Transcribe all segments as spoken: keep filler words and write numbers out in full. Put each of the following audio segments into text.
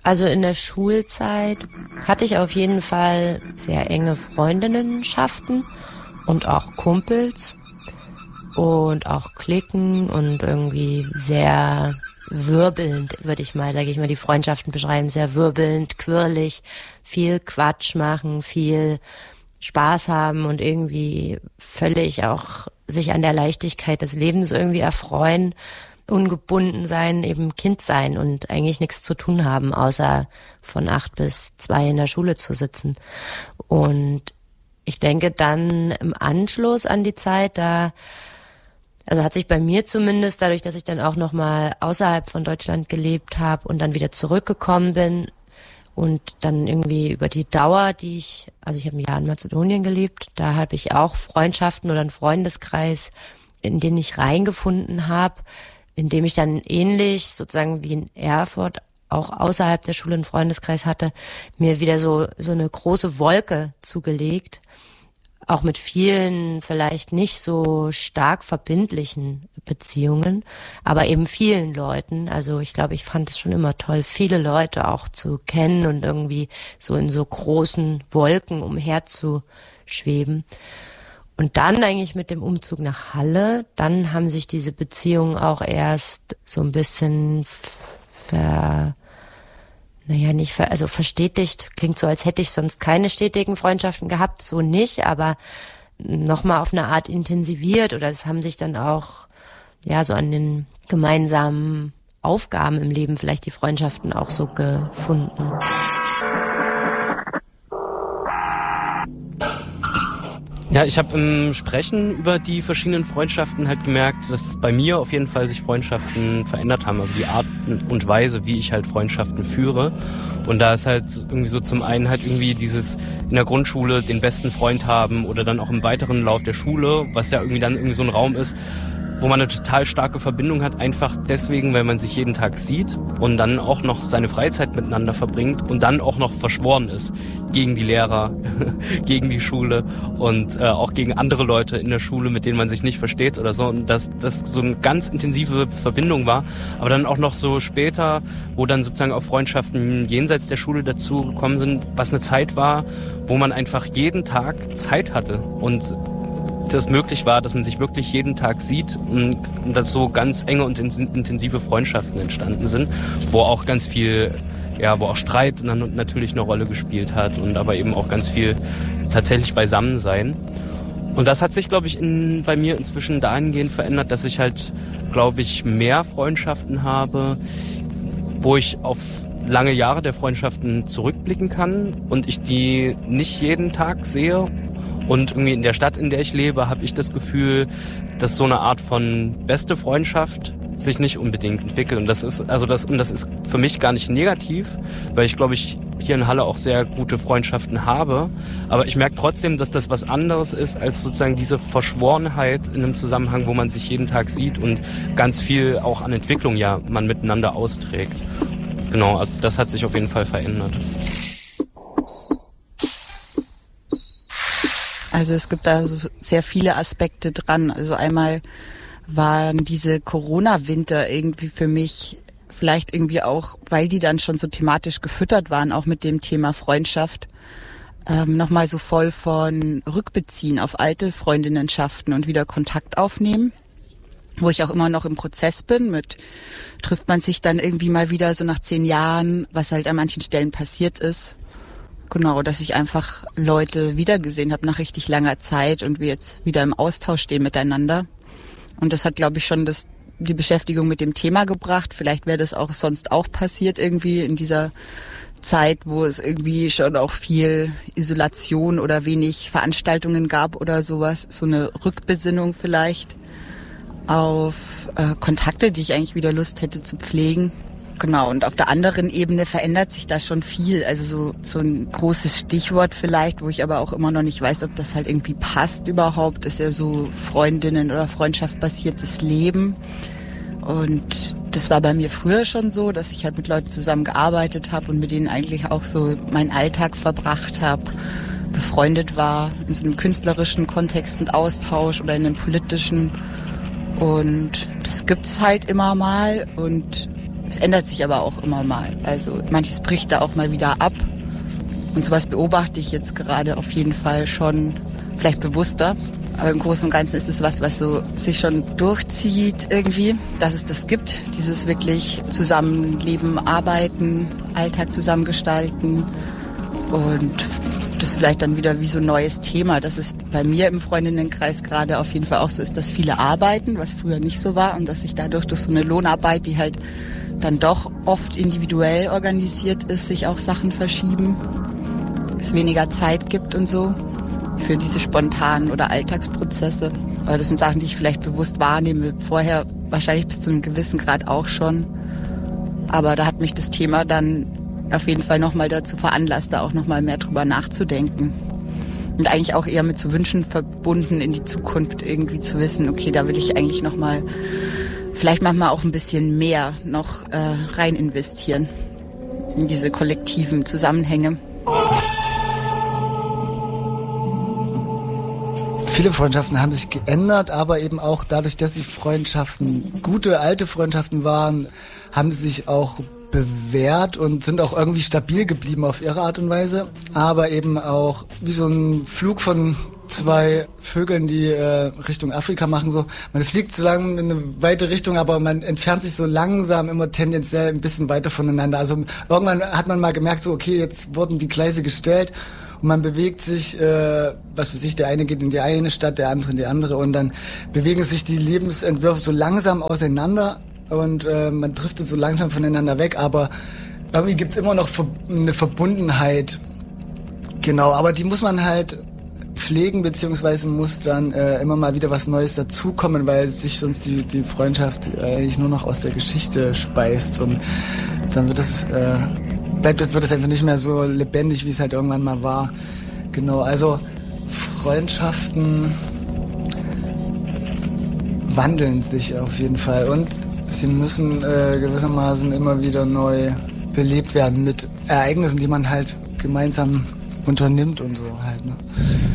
Also in der Schulzeit hatte ich auf jeden Fall sehr enge Freundinnenschaften und auch Kumpels und auch Cliquen und irgendwie sehr wirbelnd, würde ich mal, sage ich mal, die Freundschaften beschreiben, sehr wirbelnd, quirlig, viel Quatsch machen, viel Spaß haben und irgendwie völlig auch sich an der Leichtigkeit des Lebens irgendwie erfreuen, ungebunden sein, eben Kind sein und eigentlich nichts zu tun haben, außer von acht bis zwei in der Schule zu sitzen. Und ich denke dann im Anschluss an die Zeit, da also hat sich bei mir zumindest, dadurch, dass ich dann auch nochmal außerhalb von Deutschland gelebt habe und dann wieder zurückgekommen bin und dann irgendwie über die Dauer, die ich, also ich habe ein Jahr in Mazedonien gelebt, da habe ich auch Freundschaften oder einen Freundeskreis, in den ich reingefunden habe, in dem ich dann ähnlich sozusagen wie in Erfurt auch außerhalb der Schule einen Freundeskreis hatte, mir wieder so so eine große Wolke zugelegt. Auch mit vielen vielleicht nicht so stark verbindlichen Beziehungen, aber eben vielen Leuten. Also ich glaube, ich fand es schon immer toll, viele Leute auch zu kennen und irgendwie so in so großen Wolken umherzuschweben. Und dann eigentlich mit dem Umzug nach Halle, dann haben sich diese Beziehungen auch erst so ein bisschen ver... Naja, nicht, ver- also verstetigt, klingt so, als hätte ich sonst keine stetigen Freundschaften gehabt, so nicht, aber nochmal auf eine Art intensiviert oder es haben sich dann auch, ja, so an den gemeinsamen Aufgaben im Leben vielleicht die Freundschaften auch so gefunden. Ja, ich habe im Sprechen über die verschiedenen Freundschaften halt gemerkt, dass bei mir auf jeden Fall sich Freundschaften verändert haben. Also die Art und Weise, wie ich halt Freundschaften führe. Und da ist halt irgendwie so zum einen halt irgendwie dieses in der Grundschule den besten Freund haben oder dann auch im weiteren Lauf der Schule, was ja irgendwie dann irgendwie so ein Raum ist, wo man eine total starke Verbindung hat, einfach deswegen, weil man sich jeden Tag sieht und dann auch noch seine Freizeit miteinander verbringt und dann auch noch verschworen ist gegen die Lehrer, gegen die Schule und äh, auch gegen andere Leute in der Schule, mit denen man sich nicht versteht oder so. Und dass das so eine ganz intensive Verbindung war, aber dann auch noch so später, wo dann sozusagen auch Freundschaften jenseits der Schule dazu gekommen sind, was eine Zeit war, wo man einfach jeden Tag Zeit hatte und das möglich war, dass man sich wirklich jeden Tag sieht und dass so ganz enge und intensive Freundschaften entstanden sind, wo auch ganz viel, ja, wo auch Streit dann natürlich eine Rolle gespielt hat und aber eben auch ganz viel tatsächlich Beisammensein. Und das hat sich, glaube ich, in, bei mir inzwischen dahingehend verändert, dass ich halt, glaube ich, mehr Freundschaften habe, wo ich auf lange Jahre der Freundschaften zurückblicken kann und ich die nicht jeden Tag sehe. Und irgendwie in der Stadt, in der ich lebe, habe ich das Gefühl, dass so eine Art von beste Freundschaft sich nicht unbedingt entwickelt. Und das ist, also das, und das ist für mich gar nicht negativ, weil ich glaube, ich hier in Halle auch sehr gute Freundschaften habe. Aber ich merke trotzdem, dass das was anderes ist als sozusagen diese Verschworenheit in einem Zusammenhang, wo man sich jeden Tag sieht und ganz viel auch an Entwicklung ja man miteinander austrägt. Genau, also das hat sich auf jeden Fall verändert. Also es gibt da so sehr viele Aspekte dran. Also einmal waren diese Corona-Winter irgendwie für mich vielleicht irgendwie auch, weil die dann schon so thematisch gefüttert waren, auch mit dem Thema Freundschaft, ähm, nochmal so voll von Rückbeziehen auf alte Freundinnenschaften und wieder Kontakt aufnehmen, wo ich auch immer noch im Prozess bin mit, trifft man sich dann irgendwie mal wieder so nach zehn Jahren, was halt an manchen Stellen passiert ist. Genau, dass ich einfach Leute wiedergesehen habe nach richtig langer Zeit und wir jetzt wieder im Austausch stehen miteinander. Und das hat, glaube ich, schon das, die Beschäftigung mit dem Thema gebracht. Vielleicht wäre das auch sonst auch passiert irgendwie in dieser Zeit, wo es irgendwie schon auch viel Isolation oder wenig Veranstaltungen gab oder sowas. So eine Rückbesinnung vielleicht auf äh, Kontakte, die ich eigentlich wieder Lust hätte zu pflegen. Genau, und auf der anderen Ebene verändert sich da schon viel. Also so, so ein großes Stichwort vielleicht, wo ich aber auch immer noch nicht weiß, ob das halt irgendwie passt überhaupt, ist ja so Freundinnen- oder Freundschaft-basiertes Leben. Und das war bei mir früher schon so, dass ich halt mit Leuten zusammen gearbeitet habe und mit denen eigentlich auch so meinen Alltag verbracht habe, befreundet war, in so einem künstlerischen Kontext und Austausch oder in einem politischen. Und das gibt's halt immer mal und Es ändert sich aber auch immer mal. Also manches bricht da auch mal wieder ab. Und sowas beobachte ich jetzt gerade auf jeden Fall schon, vielleicht bewusster. Aber im Großen und Ganzen ist es was, was so sich schon durchzieht irgendwie, dass es das gibt. Dieses wirklich Zusammenleben, Arbeiten, Alltag zusammengestalten. Und das vielleicht dann wieder wie so ein neues Thema, dass es bei mir im Freundinnenkreis gerade auf jeden Fall auch so ist, dass viele arbeiten, was früher nicht so war. Und dass sich dadurch durch so eine Lohnarbeit, die halt dann doch oft individuell organisiert ist, sich auch Sachen verschieben. Es weniger Zeit gibt und so für diese spontanen oder Alltagsprozesse. Aber das sind Sachen, die ich vielleicht bewusst wahrnehme. Vorher wahrscheinlich bis zu einem gewissen Grad auch schon. Aber da hat mich das Thema dann auf jeden Fall nochmal dazu veranlasst, da auch nochmal mehr drüber nachzudenken. Und eigentlich auch eher mit so Wünschen verbunden, in die Zukunft irgendwie zu wissen, okay, da will ich eigentlich nochmal, vielleicht manchmal auch ein bisschen mehr noch äh, rein investieren in diese kollektiven Zusammenhänge. Viele Freundschaften haben sich geändert, aber eben auch dadurch, dass sie Freundschaften, gute alte Freundschaften waren, haben sie sich auch bewährt und sind auch irgendwie stabil geblieben auf ihre Art und Weise. Aber eben auch wie so ein Flug von zwei Vögeln, die äh, Richtung Afrika machen. So, man fliegt so lang in eine weite Richtung, aber man entfernt sich so langsam immer tendenziell ein bisschen weiter voneinander. Also irgendwann hat man mal gemerkt, so okay, jetzt wurden die Gleise gestellt. Und man bewegt sich, äh, was weiß ich, der eine geht in die eine Stadt, der andere in die andere und dann bewegen sich die Lebensentwürfe so langsam auseinander und äh, man driftet so langsam voneinander weg, aber irgendwie gibt's immer noch eine Verbundenheit. Genau, aber die muss man halt pflegen, beziehungsweise muss dann äh, immer mal wieder was Neues dazukommen, weil sich sonst die, die Freundschaft äh, eigentlich nur noch aus der Geschichte speist und dann wird das... Äh, bleibt, wird es einfach nicht mehr so lebendig, wie es halt irgendwann mal war. Genau, also Freundschaften wandeln sich auf jeden Fall und sie müssen äh, gewissermaßen immer wieder neu belebt werden mit Ereignissen, die man halt gemeinsam unternimmt und so halt. Ne?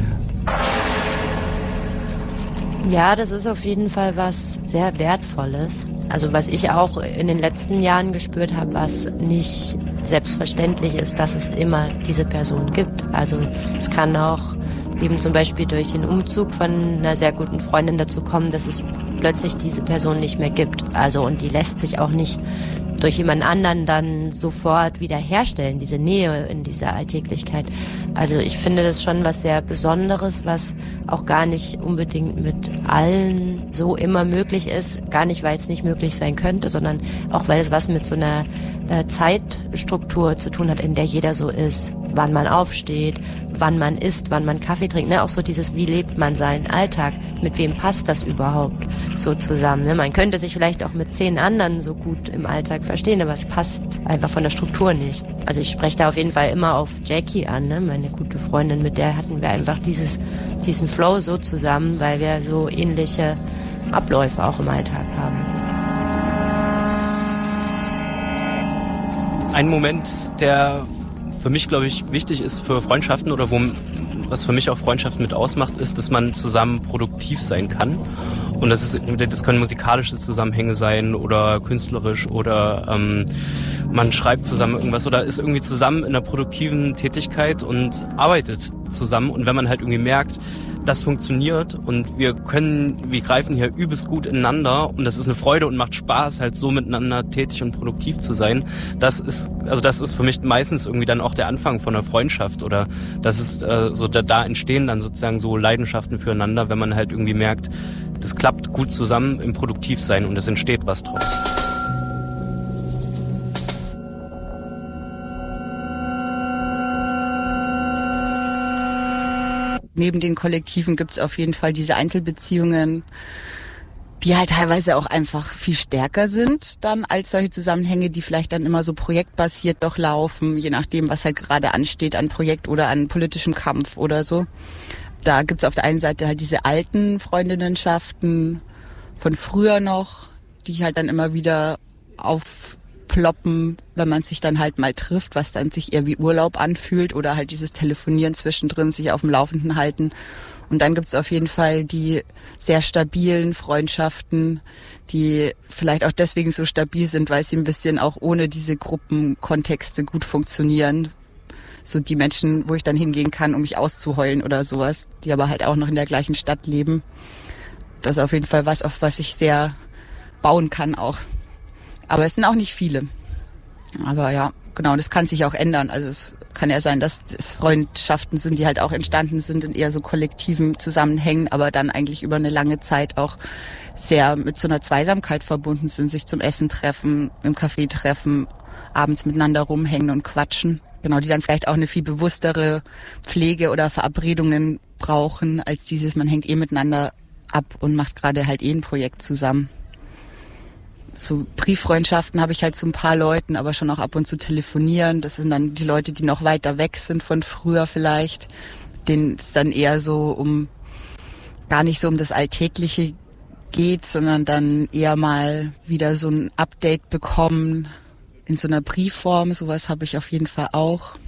Ja, das ist auf jeden Fall was sehr Wertvolles. Also was ich auch in den letzten Jahren gespürt habe, was nicht selbstverständlich ist, dass es immer diese Person gibt. Also es kann auch eben zum Beispiel durch den Umzug von einer sehr guten Freundin dazu kommen, dass es plötzlich diese Person nicht mehr gibt. Also und die lässt sich auch nicht durch jemand anderen dann sofort wieder herstellen, diese Nähe in dieser Alltäglichkeit. Also ich finde das schon was sehr Besonderes, was auch gar nicht unbedingt mit allen so immer möglich ist. Gar nicht, weil es nicht möglich sein könnte, sondern auch, weil es was mit so einer äh, Zeitstruktur zu tun hat, in der jeder so ist. Wann man aufsteht, wann man isst, wann man Kaffee trinkt. Ne? Auch so dieses, wie lebt man seinen Alltag? Mit wem passt das überhaupt so zusammen? Ne? Man könnte sich vielleicht auch mit zehn anderen so gut im Alltag verstehen, aber es passt einfach von der Struktur nicht. Also ich spreche da auf jeden Fall immer auf Jackie an, ne? Meine gute Freundin, mit der hatten wir einfach dieses, diesen Flow so zusammen, weil wir so ähnliche Abläufe auch im Alltag haben. Ein Moment, der für mich, glaube ich, wichtig ist für Freundschaften oder wo, was für mich auch Freundschaften mit ausmacht, ist, dass man zusammen produktiv sein kann. Und das ist, das können musikalische Zusammenhänge sein oder künstlerisch oder ähm, man schreibt zusammen irgendwas oder ist irgendwie zusammen in einer produktiven Tätigkeit und arbeitet zusammen. Und wenn man halt irgendwie merkt, das funktioniert und wir können, wir greifen hier übelst gut ineinander und das ist eine Freude und macht Spaß, halt so miteinander tätig und produktiv zu sein. Das ist, also das ist für mich meistens irgendwie dann auch der Anfang von einer Freundschaft oder das ist äh, so, da, da entstehen dann sozusagen so Leidenschaften füreinander, wenn man halt irgendwie merkt, das klappt gut zusammen im Produktivsein und es entsteht was draus. Neben den Kollektiven gibt's auf jeden Fall diese Einzelbeziehungen, die halt teilweise auch einfach viel stärker sind dann als solche Zusammenhänge, die vielleicht dann immer so projektbasiert doch laufen, je nachdem, was halt gerade ansteht an Projekt oder an politischem Kampf oder so. Da gibt's auf der einen Seite halt diese alten Freundinnenschaften von früher noch, die halt dann immer wieder aufploppen, wenn man sich dann halt mal trifft, was dann sich eher wie Urlaub anfühlt oder halt dieses Telefonieren zwischendrin, sich auf dem Laufenden halten. Und dann gibt es auf jeden Fall die sehr stabilen Freundschaften, die vielleicht auch deswegen so stabil sind, weil sie ein bisschen auch ohne diese Gruppenkontexte gut funktionieren. So die Menschen, wo ich dann hingehen kann, um mich auszuheulen oder sowas, die aber halt auch noch in der gleichen Stadt leben. Das ist auf jeden Fall was, auf was ich sehr bauen kann auch. Aber es sind auch nicht viele. Aber ja, genau, das kann sich auch ändern. Also es kann ja sein, dass es Freundschaften sind, die halt auch entstanden sind in eher so kollektiven Zusammenhängen, aber dann eigentlich über eine lange Zeit auch sehr mit so einer Zweisamkeit verbunden sind, sich zum Essen treffen, im Café treffen, abends miteinander rumhängen und quatschen. Genau, die dann vielleicht auch eine viel bewusstere Pflege oder Verabredungen brauchen, als dieses, man hängt eh miteinander ab und macht gerade halt eh ein Projekt zusammen. So Brieffreundschaften habe ich halt zu ein paar Leuten, aber schon auch ab und zu telefonieren. Das sind dann die Leute, die noch weiter weg sind von früher vielleicht, denen es dann eher so um, gar nicht so um das Alltägliche geht, sondern dann eher mal wieder so ein Update bekommen in so einer Briefform. Sowas habe ich auf jeden Fall auch.